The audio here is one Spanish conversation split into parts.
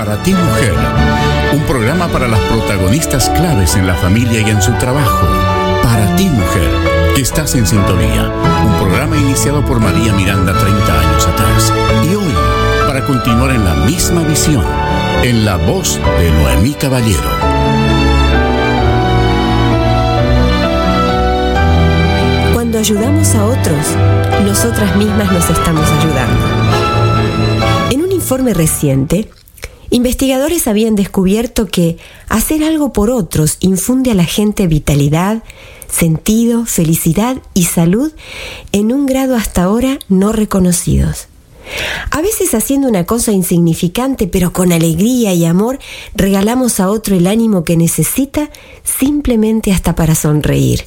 Para ti, mujer, un programa para las protagonistas claves en la familia y en su trabajo. Para ti, mujer, que estás en sintonía. Un programa iniciado por María Miranda 30 años atrás. Y hoy, para continuar en la misma visión, en la voz de Noemí Caballero. Cuando ayudamos a otros, nosotras mismas nos estamos ayudando. En un informe reciente, investigadores habían descubierto que hacer algo por otros infunde a la gente vitalidad, sentido, felicidad y salud en un grado hasta ahora no reconocidos. A veces haciendo una cosa insignificante, pero con alegría y amor, regalamos a otro el ánimo que necesita, simplemente hasta para sonreír.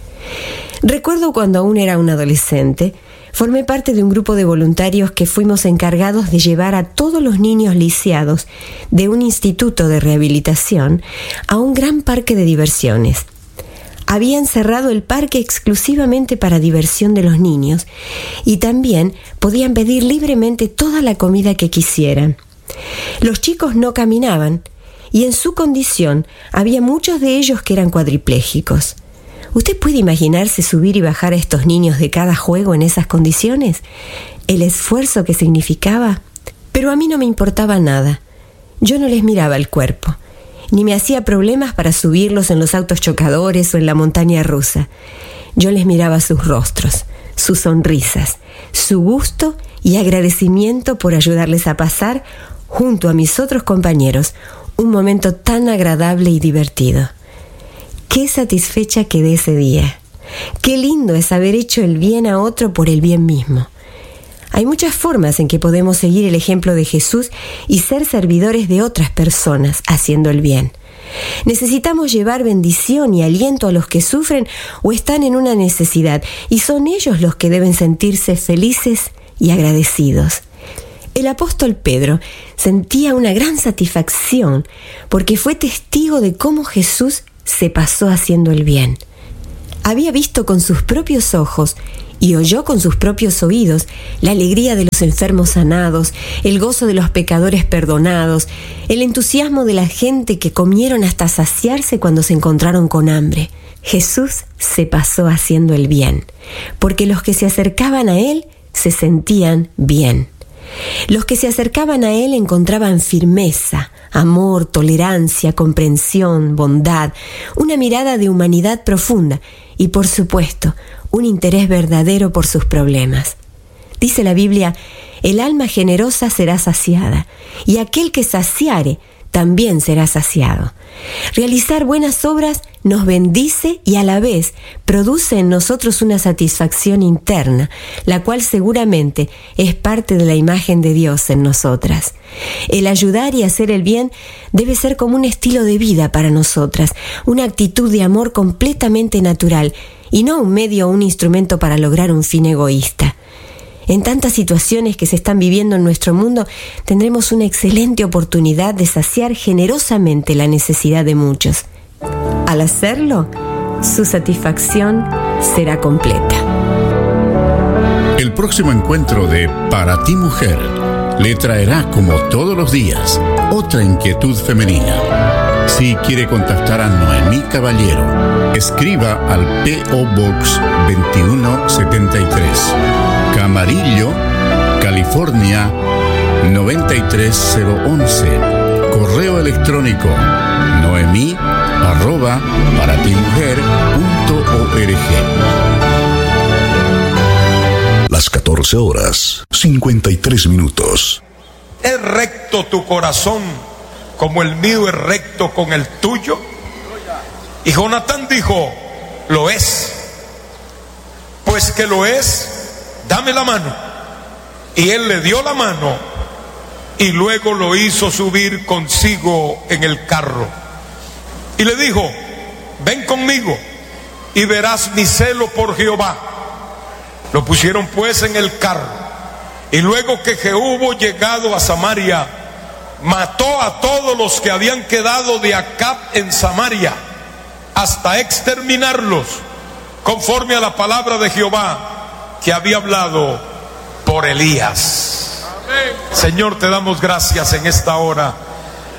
Recuerdo cuando aún era un adolescente, formé parte de un grupo de voluntarios que fuimos encargados de llevar a todos los niños lisiados de un instituto de rehabilitación a un gran parque de diversiones. Habían cerrado el parque exclusivamente para diversión de los niños y también podían pedir libremente toda la comida que quisieran. Los chicos no caminaban y en su condición había muchos de ellos que eran cuadriplégicos. ¿Usted puede imaginarse subir y bajar a estos niños de cada juego en esas condiciones? ¿El esfuerzo que significaba? Pero a mí no me importaba nada. Yo no les miraba el cuerpo, ni me hacía problemas para subirlos en los autos chocadores o en la montaña rusa. Yo les miraba sus rostros, sus sonrisas, su gusto y agradecimiento por ayudarles a pasar, junto a mis otros compañeros, un momento tan agradable y divertido. Qué satisfecha quedé ese día. Qué lindo es haber hecho el bien a otro por el bien mismo. Hay muchas formas en que podemos seguir el ejemplo de Jesús y ser servidores de otras personas haciendo el bien. Necesitamos llevar bendición y aliento a los que sufren o están en una necesidad, y son ellos los que deben sentirse felices y agradecidos. El apóstol Pedro sentía una gran satisfacción porque fue testigo de cómo Jesús se pasó haciendo el bien. Había visto con sus propios ojos y oyó con sus propios oídos la alegría de los enfermos sanados, el gozo de los pecadores perdonados, el entusiasmo de la gente que comieron hasta saciarse cuando se encontraron con hambre. Jesús se pasó haciendo el bien, porque los que se acercaban a Él se sentían bien. Los que se acercaban a Él encontraban firmeza, amor, tolerancia, comprensión, bondad, una mirada de humanidad profunda y, por supuesto, un interés verdadero por sus problemas. Dice la Biblia: el alma generosa será saciada, y aquel que saciare también será saciado. Realizar buenas obras nos bendice y a la vez produce en nosotros una satisfacción interna, la cual seguramente es parte de la imagen de Dios en nosotras. El ayudar y hacer el bien debe ser como un estilo de vida para nosotras, una actitud de amor completamente natural y no un medio o un instrumento para lograr un fin egoísta. En tantas situaciones que se están viviendo en nuestro mundo, tendremos una excelente oportunidad de saciar generosamente la necesidad de muchos. Al hacerlo, su satisfacción será completa. El próximo encuentro de Para ti, mujer, le traerá, como todos los días, otra inquietud femenina. Si quiere contactar a Noemí Caballero, escriba al P.O. Box 2173, Camarillo, California 93011. Correo electrónico noemi@paratimujer.org. Las 14:53. ¿Es recto tu corazón como el mío es recto con el tuyo? Y Jonatán dijo: lo es. Pues que lo es, dame la mano. Y él le dio la mano y luego lo hizo subir consigo en el carro. Y le dijo: ven conmigo y verás mi celo por Jehová. Lo pusieron pues en el carro, y luego que Jehú hubo llegado a Samaria, mató a todos los que habían quedado de Acab en Samaria, hasta exterminarlos, conforme a la palabra de Jehová que había hablado por Elías. Señor, te damos gracias en esta hora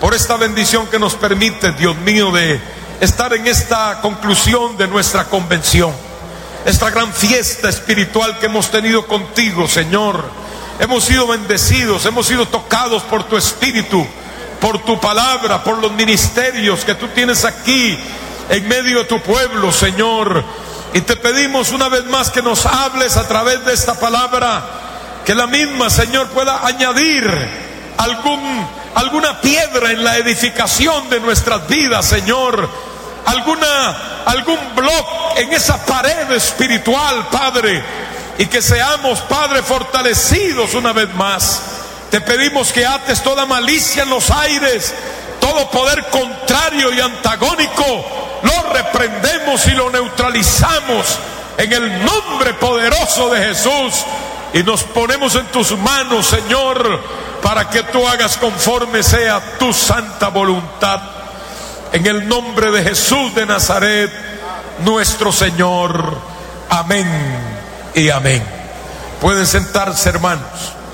por esta bendición que nos permite, Dios mío, de estar en esta conclusión de nuestra convención, esta gran fiesta espiritual que hemos tenido contigo, Señor. Hemos sido bendecidos, hemos sido tocados por tu Espíritu, por tu palabra, por los ministerios que tú tienes aquí en medio de tu pueblo, Señor. Y te pedimos una vez más que nos hables a través de esta palabra, que la misma, Señor, pueda añadir alguna piedra en la edificación de nuestras vidas, Señor. Algún bloque en esa pared espiritual, Padre, y que seamos, Padre, fortalecidos una vez más. Te pedimos que ates toda malicia en los aires, todo poder contrario y antagónico, lo reprendemos y lo neutralizamos en el nombre poderoso de Jesús, y nos ponemos en tus manos, Señor, para que tú hagas conforme sea tu santa voluntad. En el nombre de Jesús de Nazaret, nuestro Señor. Amén y amén. Pueden sentarse, hermanos.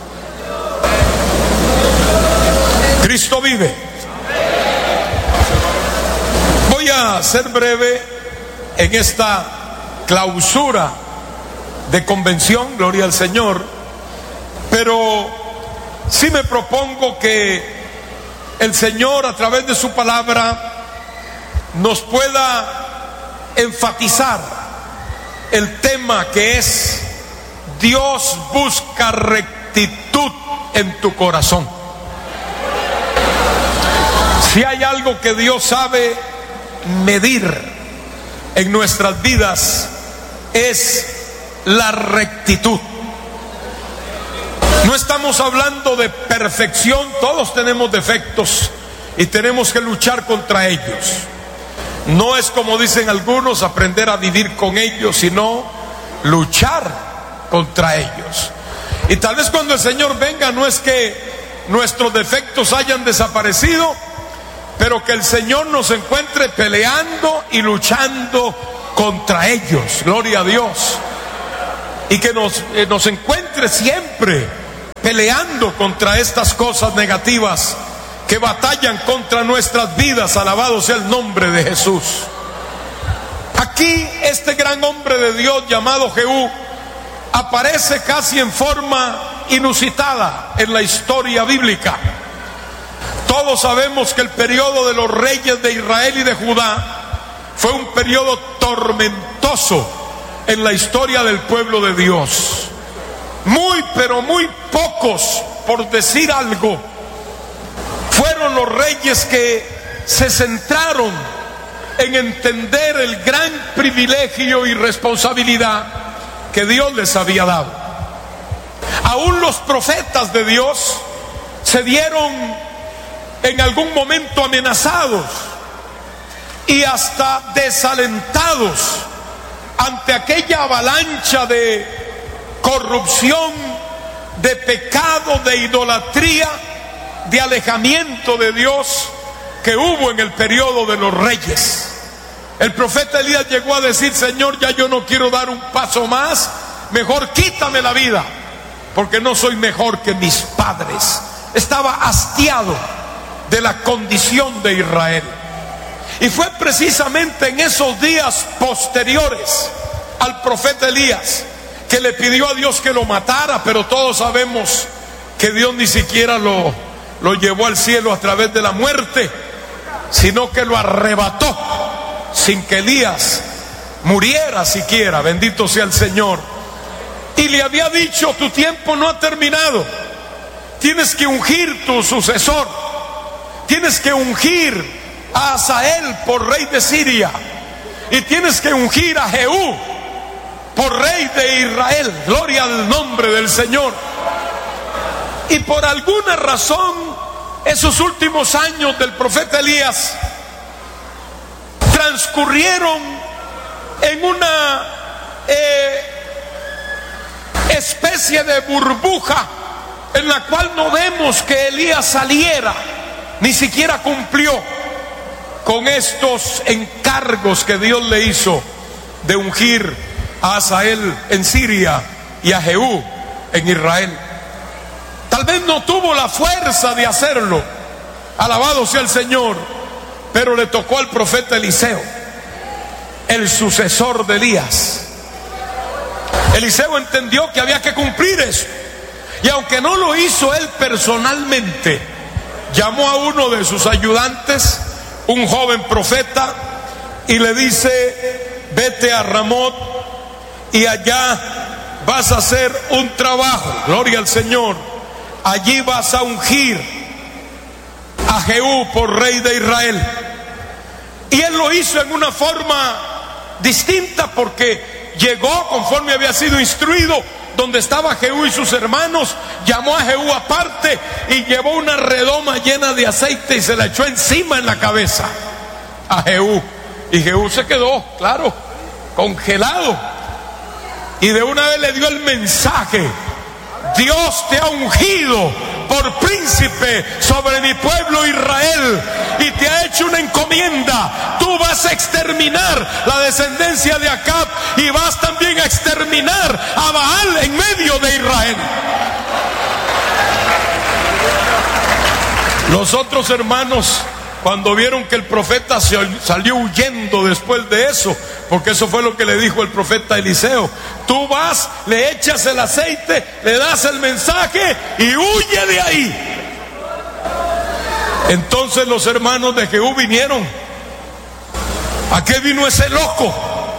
Cristo vive. Voy a ser breve en esta clausura de convención, gloria al Señor, pero sí me propongo que el Señor, a través de su palabra, nos pueda enfatizar el tema que es: Dios busca rectitud en tu corazón. Si hay algo que Dios sabe medir en nuestras vidas, es la rectitud. No estamos hablando de perfección, todos tenemos defectos y tenemos que luchar contra ellos. No es, como dicen algunos, aprender a vivir con ellos, sino luchar contra ellos. Y tal vez cuando el Señor venga, no es que nuestros defectos hayan desaparecido, pero que el Señor nos encuentre peleando y luchando contra ellos, gloria a Dios, y que nos encuentre siempre peleando contra estas cosas negativas que batallan contra nuestras vidas. Alabado sea el nombre de Jesús. Aquí este gran hombre de Dios llamado Jehú aparece casi en forma inusitada en la historia bíblica. Todos sabemos que el periodo de los reyes de Israel y de Judá fue un periodo tormentoso en la historia del pueblo de Dios. Muy, pero muy pocos, por decir algo, fueron los reyes que se centraron en entender el gran privilegio y responsabilidad que Dios les había dado. Aún los profetas de Dios se vieron en algún momento amenazados y hasta desalentados ante aquella avalancha de corrupción, de pecado, de idolatría, de alejamiento de Dios que hubo en el periodo de los reyes. El profeta Elías llegó a decir: Señor, ya yo no quiero dar un paso más, mejor quítame la vida, porque no soy mejor que mis padres. Estaba hastiado de la condición de Israel. Y fue precisamente en esos días posteriores al profeta Elías que le pidió a Dios que lo matara, pero todos sabemos que Dios ni siquiera lo llevó al cielo a través de la muerte, sino que lo arrebató sin que Elías muriera siquiera. Bendito sea el Señor. Y le había dicho: tu tiempo no ha terminado, tienes que ungir tu sucesor, tienes que ungir a Hazael por rey de Siria, y tienes que ungir a Jehú por rey de Israel. Gloria al nombre del Señor. Y por alguna razón, esos últimos años del profeta Elías transcurrieron en una especie de burbuja en la cual no vemos que Elías saliera, ni siquiera cumplió con estos encargos que Dios le hizo de ungir a Hazael en Siria y a Jehú en Israel. Tal vez no tuvo la fuerza de hacerlo, Alabado sea el Señor. Pero le tocó al profeta Eliseo, el sucesor de Elías. Eliseo entendió que había que cumplir eso. Y aunque no lo hizo él personalmente, llamó a uno de sus ayudantes, un joven profeta, y le dice: vete a Ramot y allá vas a hacer un trabajo. Gloria al Señor. Allí vas a ungir a Jehú por rey de Israel. Y él lo hizo en una forma distinta, porque llegó conforme había sido instruido donde estaba Jehú y sus hermanos, llamó a Jehú aparte y llevó una redoma llena de aceite y se la echó encima en la cabeza a Jehú. Y Jehú se quedó, claro, congelado, y de una vez le dio el mensaje: Dios te ha ungido por príncipe sobre mi pueblo Israel y te ha hecho una encomienda. Tú vas a exterminar la descendencia de Acab y vas también a exterminar a Baal en medio de Israel. Los otros hermanos, cuando vieron que el profeta salió huyendo después de eso, porque eso fue lo que le dijo el profeta Eliseo: tú vas, le echas el aceite, le das el mensaje y huye de ahí. Entonces los hermanos de Jehú vinieron: ¿a qué vino ese loco?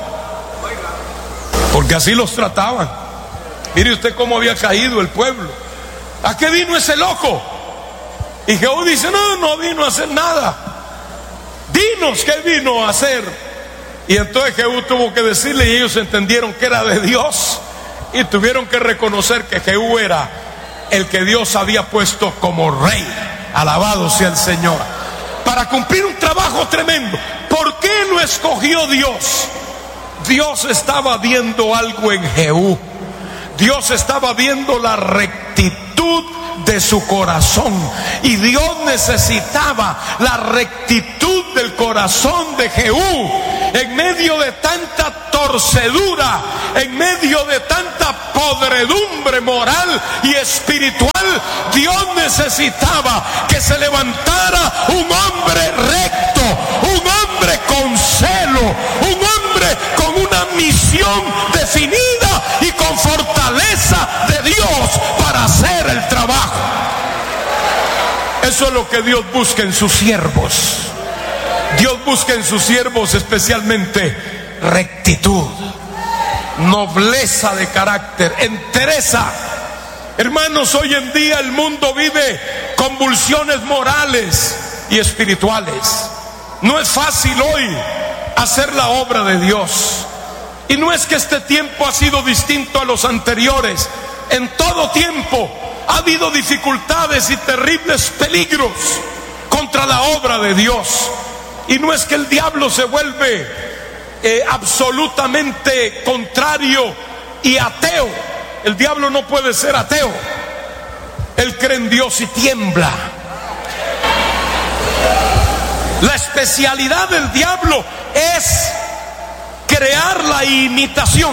Porque así los trataban. Mire usted cómo había caído el pueblo. ¿A qué vino ese loco? Y Jehú dice: no vino a hacer nada. Dinos qué vino a hacer. Y entonces Jehú tuvo que decirle, y ellos entendieron que era de Dios, y tuvieron que reconocer que Jehú era el que Dios había puesto como rey. Alabado sea el Señor, para cumplir un trabajo tremendo. ¿Por qué lo escogió Dios? Dios estaba viendo algo en Jehú. Dios estaba viendo la rectitud de su corazón, y Dios necesitaba la rectitud del corazón de Jehú. En medio de tanta torcedura, en medio de tanta podredumbre moral y espiritual, Dios necesitaba que se levantara un hombre recto, un hombre con celo, un hombre con una misión definida y con fortaleza de Dios para hacer el trabajo. Eso es lo que Dios busca en sus siervos. Dios busca en sus siervos especialmente rectitud, nobleza de carácter, entereza. Hermanos, hoy en día el mundo vive convulsiones morales y espirituales. No es fácil hoy hacer la obra de Dios. Y no es que este tiempo ha sido distinto a los anteriores. En todo tiempo ha habido dificultades y terribles peligros contra la obra de Dios. Y no es que el diablo se vuelve absolutamente contrario y ateo. El diablo no puede ser ateo. Él cree en Dios y tiembla. La especialidad del diablo es crear la imitación,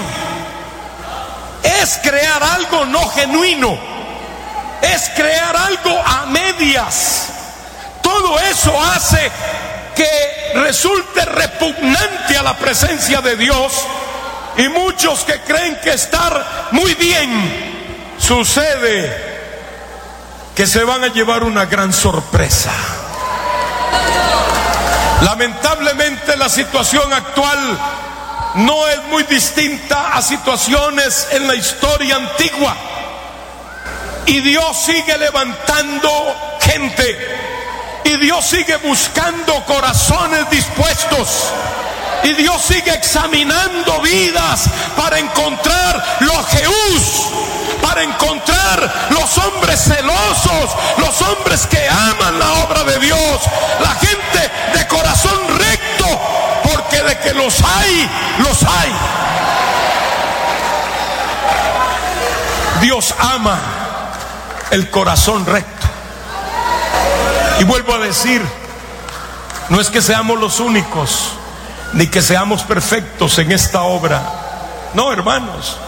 es crear algo no genuino, es crear algo a medias. Todo eso hace que resulte repugnante a la presencia de Dios, y muchos que creen que estar muy bien, sucede que se van a llevar una gran sorpresa. Lamentablemente la situación actual no es muy distinta a situaciones en la historia antigua, y Dios sigue levantando gente, y Dios sigue buscando corazones dispuestos, y Dios sigue examinando vidas para encontrar los Jehús, para encontrar los hombres celosos, los hombres que aman la obra de Dios, la gente de corazón recto, porque de que los hay, los hay. Dios ama el corazón recto. Y vuelvo a decir, no es que seamos los únicos, ni que seamos perfectos en esta obra. No, hermanos.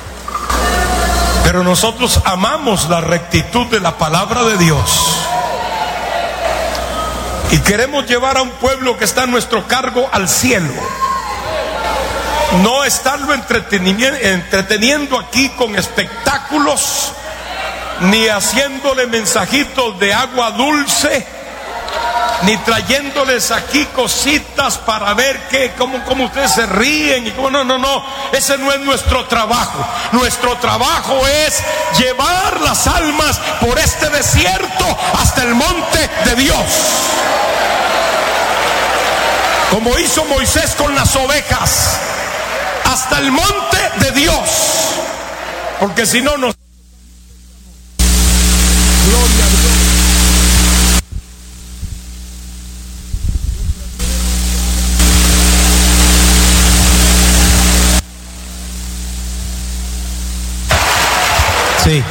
Pero nosotros amamos la rectitud de la palabra de Dios. Y queremos llevar a un pueblo que está a nuestro cargo al cielo. No estarlo entreteniendo aquí con espectáculos, ni haciéndole mensajitos de agua dulce, ni trayéndoles aquí cositas para ver cómo ustedes se ríen y cómo. No, ese no es nuestro trabajo. Nuestro trabajo es llevar las almas por este desierto hasta el monte de Dios, como hizo Moisés con las ovejas, hasta el monte de Dios, porque si no nos... Gloria a Dios. Sí.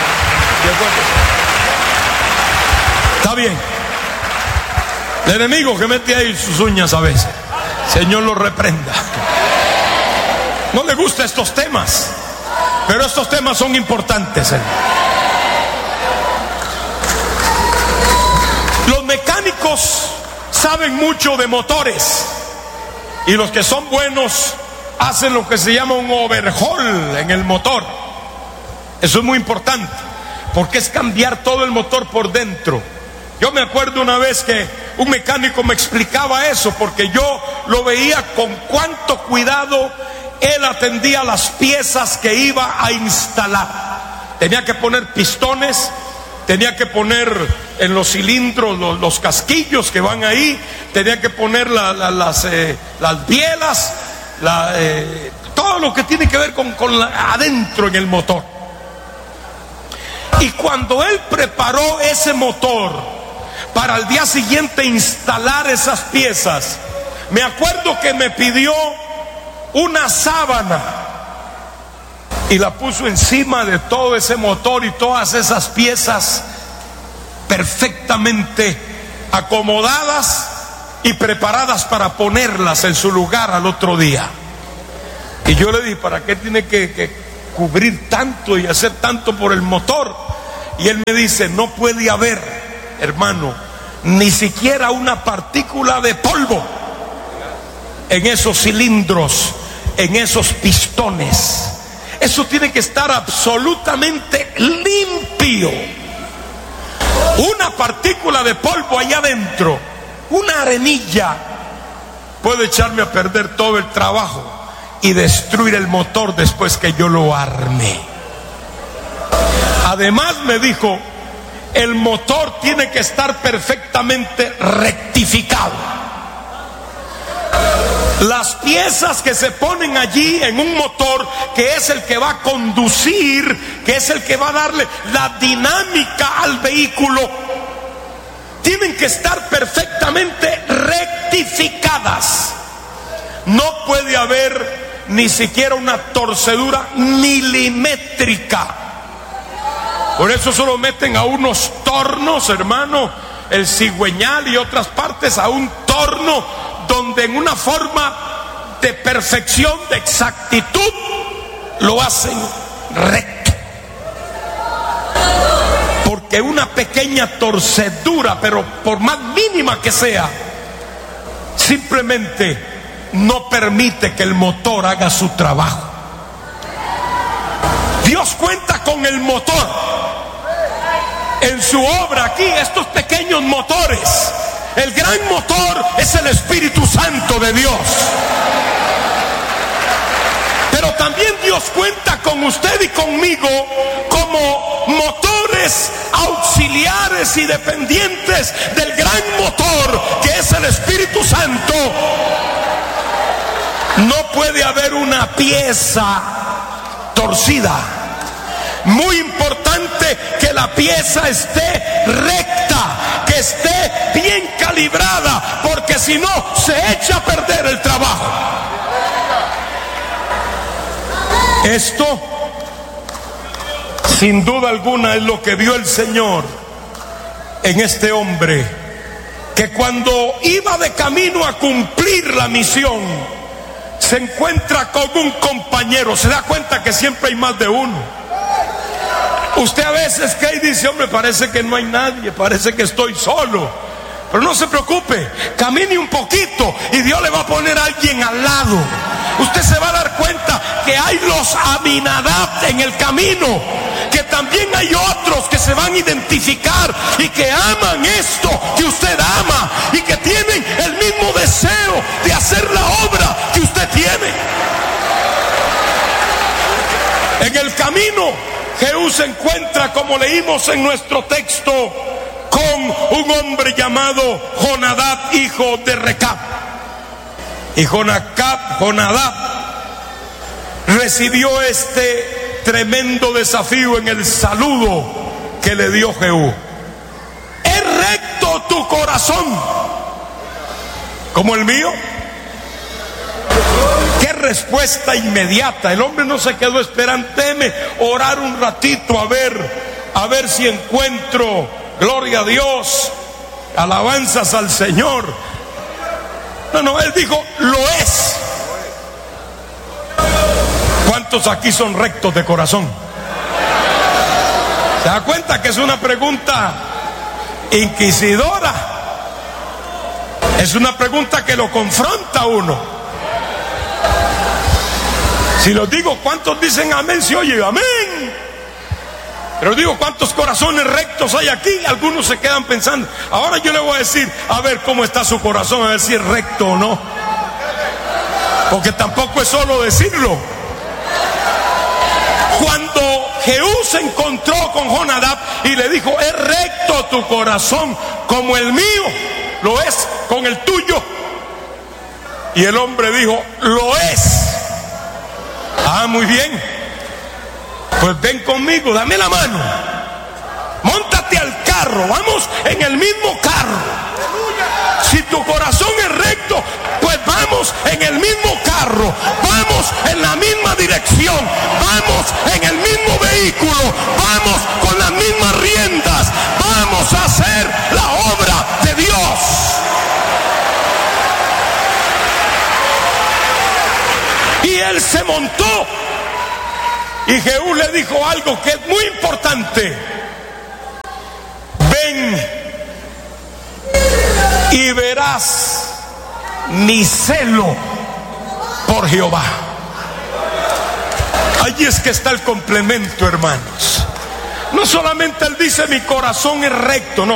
Está bien. El enemigo que mete ahí sus uñas a veces, Señor lo reprenda. No le gustan estos temas, pero estos temas son importantes. Los mecánicos saben mucho de motores, y los que son buenos hacen lo que se llama un overhaul en el motor. Eso es muy importante, porque es cambiar todo el motor por dentro. Yo me acuerdo una vez que un mecánico me explicaba eso, porque yo lo veía con cuánto cuidado él atendía las piezas que iba a instalar. Tenía que poner pistones, tenía que poner en los cilindros los casquillos que van ahí, tenía que poner las bielas, todo lo que tiene que ver con adentro en el motor. Y cuando él preparó ese motor para al día siguiente instalar esas piezas, me acuerdo que me pidió una sábana y la puso encima de todo ese motor y todas esas piezas perfectamente acomodadas y preparadas para ponerlas en su lugar al otro día. Y yo le dije, ¿para qué tiene que cubrir tanto y hacer tanto por el motor? Y él me dice, no puede haber, hermano, ni siquiera una partícula de polvo en esos cilindros, en esos pistones. Eso tiene que estar absolutamente limpio. Una partícula de polvo allá adentro, una arenilla, puede echarme a perder todo el trabajo y destruir el motor después que yo lo arme. Además me dijo, el motor tiene que estar perfectamente rectificado. Las piezas que se ponen allí en un motor, que es el que va a conducir, que es el que va a darle la dinámica al vehículo, tienen que estar perfectamente rectificadas. No puede haber ni siquiera una torcedura milimétrica. Por eso solo meten a unos tornos, hermano, el cigüeñal y otras partes, a un torno donde en una forma de perfección, de exactitud, lo hacen recto. Porque una pequeña torcedura, pero por más mínima que sea, simplemente no permite que el motor haga su trabajo. Dios cuenta con el motor en su obra aquí, estos pequeños motores. El gran motor es el Espíritu Santo de Dios. Pero también Dios cuenta con usted y conmigo como motores auxiliares y dependientes del gran motor que es el Espíritu Santo. No puede haber una pieza torcida. Muy importante que la pieza esté recta, que esté bien calibrada, porque si no se echa a perder el trabajo. Esto, sin duda alguna, es lo que vio el Señor en este hombre, que cuando iba de camino a cumplir la misión, se encuentra con un compañero. Se da cuenta que siempre hay más de uno. Usted a veces cree y dice, hombre, parece que no hay nadie, parece que estoy solo. Pero no se preocupe, camine un poquito y Dios le va a poner a alguien al lado. Usted se va a dar cuenta que hay los Aminadab en el camino, que también hay otros que se van a identificar y que aman esto que usted ama y que tienen el mismo deseo de hacer la obra que usted tiene. En el camino, Jehú se encuentra, como leímos en nuestro texto, con un hombre llamado Jonadab, hijo de Recab. Y Jonadab recibió este tremendo desafío en el saludo que le dio Jehú. ¿Es recto tu corazón como el mío? Qué respuesta inmediata. El hombre no se quedó esperando. Déjeme orar un ratito a ver si encuentro, gloria a Dios, alabanzas al Señor. No, él dijo, lo es. ¿Cuántos aquí son rectos de corazón? ¿Se da cuenta que es una pregunta inquisidora? Es una pregunta que lo confronta a uno. Si los digo, ¿cuántos dicen amén? Si oye, amén. Pero digo, ¿cuántos corazones rectos hay aquí? Algunos se quedan pensando. Ahora yo le voy a decir, a ver cómo está su corazón, a ver si es recto o no. Porque tampoco es solo decirlo. Cuando Jehú se encontró con Jonadab y le dijo, es recto tu corazón como el mío, lo es con el tuyo. Y el hombre dijo, lo es. Ah, muy bien. Pues ven conmigo, dame la mano. Móntate al carro, vamos en el mismo carro. Si tu corazón es recto, pues vamos en el mismo carro. Vamos en la misma dirección. Vamos en el mismo vehículo. Vamos con las mismas riendas. Vamos a hacer la obra de Dios. Y él se montó. Y Jehú le dijo algo que es muy importante. Ven y verás mi celo por Jehová. Allí es que está el complemento, hermanos. No solamente él dice mi corazón es recto, no.